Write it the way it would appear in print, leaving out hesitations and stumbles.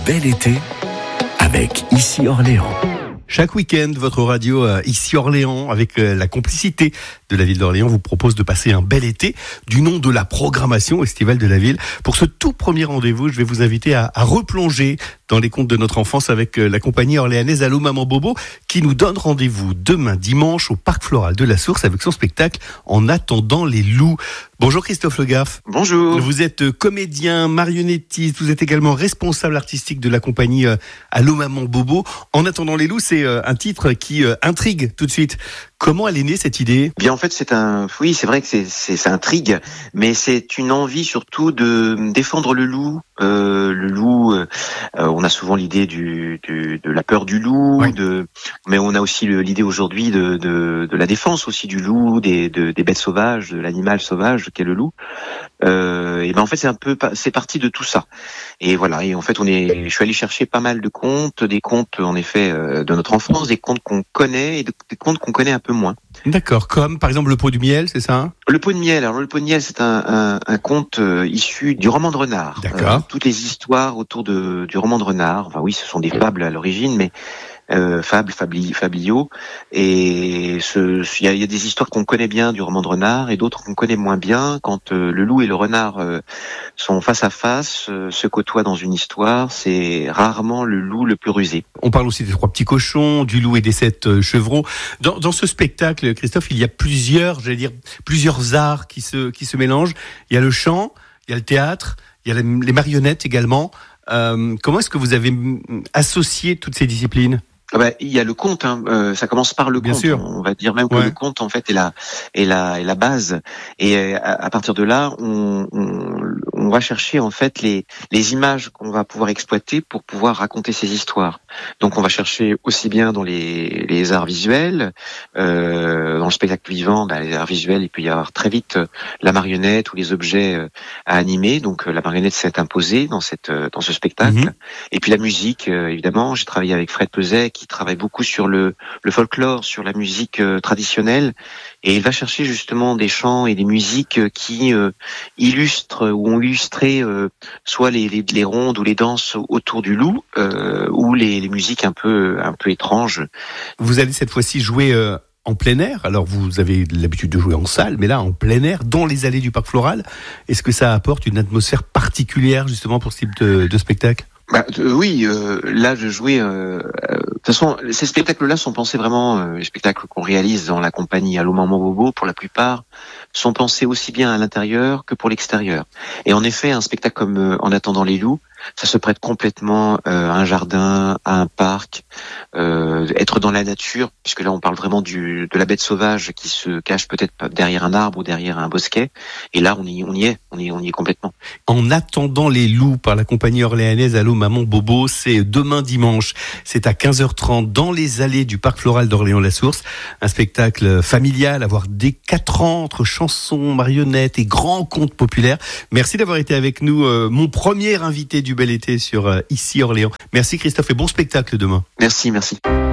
bel été avec Ici Orléans. Chaque week-end, votre radio Ici Orléans, avec la complicité de la ville d'Orléans, vous propose de passer un bel été du nom de la programmation estivale de la ville. Pour ce tout premier rendez-vous, je vais vous inviter à replonger dans les contes de notre enfance avec la compagnie orléanaise Allô Maman Bobo, qui nous donne rendez-vous demain dimanche au Parc Floral de la Source avec son spectacle En attendant les loups. Bonjour Christophe Le Gaff. Bonjour. Vous êtes comédien, marionnettiste, vous êtes également responsable artistique de la compagnie Allô Maman Bobo. En attendant les loups, c'est un titre qui intrigue tout de suite. Comment elle est née cette idée ? Bien en fait c'est vrai que ça intrigue, mais c'est une envie surtout de défendre le loup. On a souvent l'idée de la peur du loup, oui. Mais on a aussi l'idée aujourd'hui de la défense aussi du loup, des bêtes sauvages, de l'animal sauvage qu'est le loup. Et ben en fait c'est parti de tout ça. Et voilà. Et en fait je suis allé chercher pas mal de contes, des contes en effet de notre enfance, des contes qu'on connaît et des contes qu'on connaît un peu moins. D'accord, comme par exemple Le Pot de Miel, c'est ça ? Le Pot de Miel. Alors le Pot de Miel, c'est un conte issu du roman de Renard. D'accord. Toutes les histoires autour du roman de Renard. Enfin oui, ce sont des fables à l'origine, mais fabliaux. Et il y a des histoires qu'on connaît bien du roman de Renard et d'autres qu'on connaît moins bien. Quand le loup et le renard sont face à face, se côtoient dans une histoire, c'est rarement le loup le plus rusé. On parle aussi des 3 petits cochons, du loup et des 7 chevreaux. Dans ce spectacle, Christophe, il y a plusieurs arts qui se mélangent. Il y a le chant, il y a le théâtre, il y a les marionnettes également. Comment est-ce que vous avez associé toutes ces disciplines ? Il y a le conte, ça commence par le Bien conte. sûr. On va dire même que le conte en fait est la base. Et à partir de là, on va chercher en fait les images qu'on va pouvoir exploiter pour pouvoir raconter ces histoires. Donc on va chercher aussi bien dans les arts visuels, dans le spectacle vivant, les arts visuels, il peut y avoir très vite la marionnette ou les objets à animer. Donc la marionnette s'est imposée dans ce spectacle. Mm-hmm. Et puis la musique, évidemment, j'ai travaillé avec Fred Peuzet qui travaille beaucoup sur le folklore, sur la musique traditionnelle, et il va chercher justement des chants et des musiques qui illustrent ou ont illustré soit les rondes ou les danses autour du loup, ou les musiques un peu étranges. Vous allez cette fois-ci jouer en plein air. Alors vous avez l'habitude de jouer en salle, mais là en plein air, dans les allées du Parc Floral. Est-ce que ça apporte une atmosphère particulière justement pour ce type de spectacle ? Oui, là je jouais. De toute façon, ces spectacles-là sont pensés vraiment. Les spectacles qu'on réalise dans la compagnie Allô Maman Bobo, pour la plupart, sont pensés aussi bien à l'intérieur que pour l'extérieur. Et en effet, un spectacle comme En attendant les loups, ça se prête complètement à un jardin, à un parc, être dans la nature, puisque là on parle vraiment de la bête sauvage qui se cache peut-être derrière un arbre ou derrière un bosquet. Et là on y est complètement. En attendant les loups par la compagnie orléanaise Allô Maman Bobo, c'est demain dimanche. C'est à 15h30 dans les allées du Parc Floral d'Orléans-la-Source. Un spectacle familial à voir dès 4 ans entre chansons, marionnettes et grands contes populaires. Merci d'avoir été avec nous, mon premier invité du bel été sur Ici Orléans. Merci Christophe et bon spectacle demain. Merci.